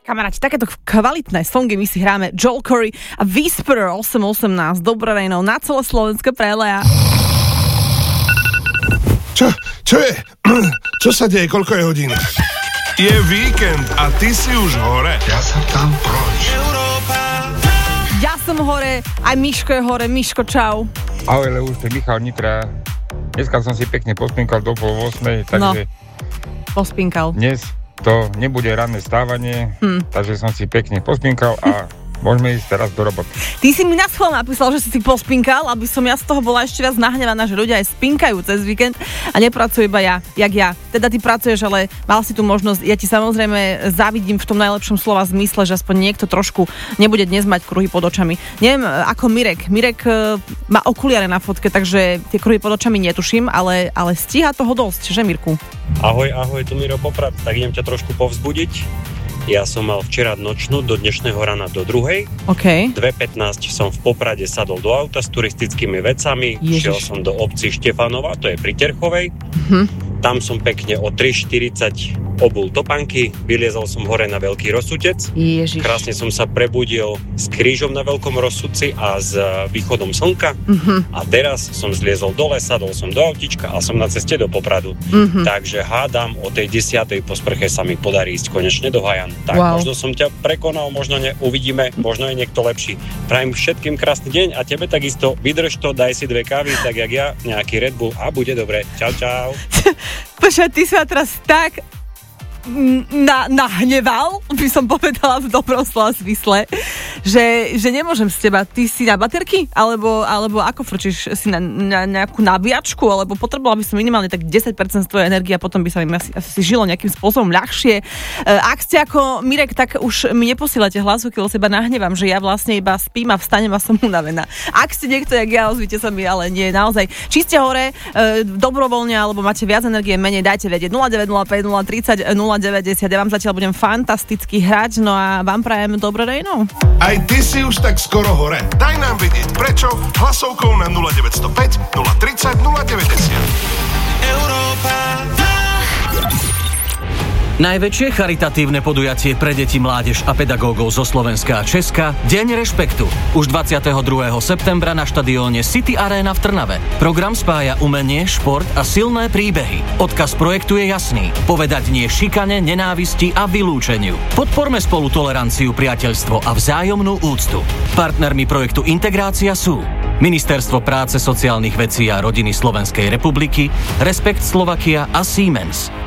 Kamaráti, takéto kvalitné songy my si hráme Joel Corey a Whisperer 818. Dobré ráno na celé Slovensko preleja. Čo je? Čo sa deje? Koľko je hodín? Je víkend a ty si už hore. Ja sa tam proč. Ja som hore, aj Miško je hore. Miško, čau. Ahoj, Leus, to je Michal Nitra. Dneska som si pekne pospinkal do 7:30, takže pospinkal. Dnes to nebude ranné stávanie, takže som si pekne pospinkal a môžeme ísť teraz do roboty. Ty si mi na schvál napísal, že si pospinkal, aby som ja z toho bola ešte viac nahnevaná, že ľudia aj spinkajú cez víkend a nepracujú iba ja, jak ja. Teda ty pracuješ, ale mal si tu možnosť, ja ti samozrejme závidím v tom najlepšom slova zmysle, že aspoň niekto trošku nebude dnes mať kruhy pod očami. Neviem, ako Mirek. Mirek má okuliare na fotke, takže tie kruhy pod očami netuším, ale stíha toho dosť, že Mirku? Ahoj, tu Miro Poprad, tak idem ťa trošku povzbudiť. Ja som mal včera nočnú do dnešného rána do 2:00. OK. 2:15 som v Poprade sadol do auta s turistickými vecami. Ježiš. Šiel som do obci Štefanova, to je pri Terchovej. Tam som pekne o 3:40 obul topánky, vyliezol som hore na Veľký Rozsudec. Ježiš. Krásne som sa prebudil s krížom na Veľkom Rozsudci a s východom slnka. A teraz som zliezol dole, sadol som do autička a som na ceste do Popradu. Takže hádam, o tej 10:00 po sprche sa mi podarí ísť konečne do Hajan. Tak možno som ťa prekonal, možno ne, uvidíme, možno je niekto lepší. Prajem všetkým krásny deň a tebe takisto vydrž to, daj si 2 kávy, tak jak ja, nejaký Red Bull a bude dobre. Čau. Počkaj, ty sa teraz tak nahneval, by som povedala v dobrom slova zmysle, že nemôžem z teba. Ty si na baterky? Alebo ako frčíš? Si na nejakú nabíjačku? Alebo potrebovala by som minimálne tak 10% z tvojej energie a potom by sa mi asi žilo nejakým spôsobom ľahšie. Ak ste ako Mirek, tak už mi neposielate hlasovky, lebo seba nahnevám, že ja vlastne iba spím a vstanem a som unavená. Ak ste niekto, jak ja, ozvite sa mi, ale nie, naozaj. Či ste hore dobrovoľne, alebo máte viac energie, menej, dajte vedieť 0905 030 090. Ja vám zatiaľ budem fantasticky hrať, no a vám prajem dobré ráno. Aj ty si už tak skoro hore. Daj nám vedieť prečo hlasovkou na 0905 030 090. Európa. Najväčšie charitatívne podujatie pre deti, mládež a pedagógov zo Slovenska a Česka Deň rešpektu. Už 22. septembra na štadióne City Arena v Trnave. Program spája umenie, šport a silné príbehy. Odkaz projektu je jasný. Povedať nie šikane, nenávisti a vylúčeniu. Podporme spolu toleranciu, priateľstvo a vzájomnú úctu. Partnermi projektu Integrácia sú Ministerstvo práce, sociálnych vecí a rodiny Slovenskej republiky, Respekt Slovakia a Siemens.